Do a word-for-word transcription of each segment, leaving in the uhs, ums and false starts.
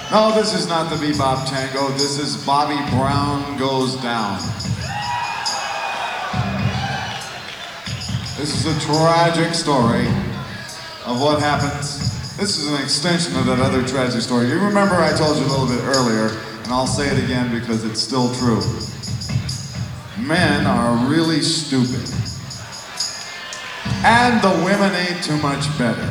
No, this is not the Bebop Tango. This is Bobby Brown Goes Down. This is a tragic story of what happens. This is an extension of that other tragic story. You remember I told you a little bit earlier, and I'll say it again because it's still true. Men are really stupid. And the women ain't too much better.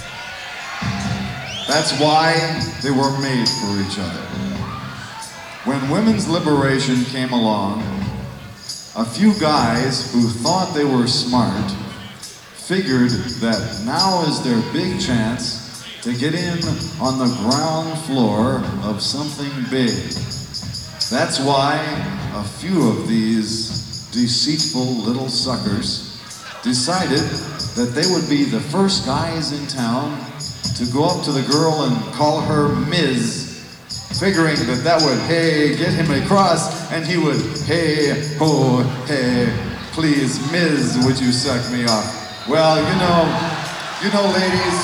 That's why they were made for each other. When women's liberation came along, a few guys who thought they were smart figured that now is their big chance to get in on the ground floor of something big. That's why a few of these deceitful little suckers decided that they would be the first guys in town to go up to the girl and call her Miz, figuring that that would, hey, get him across, and he would, hey, ho, hey, please, Miz, would you suck me off? Well, you know, you know, ladies,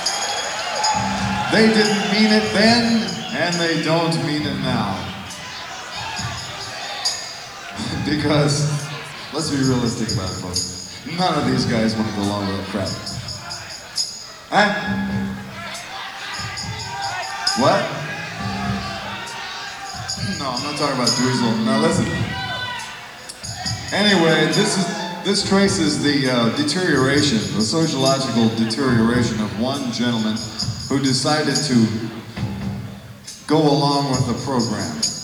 they didn't mean it then, and they don't mean it now. Because, let's be realistic about it, folks. None of these guys want to go along with that crap. Huh? What? No, I'm not talking about Dweezil. Now listen. Anyway, this is this traces the uh, deterioration, the sociological deterioration of one gentleman who decided to go along with the program.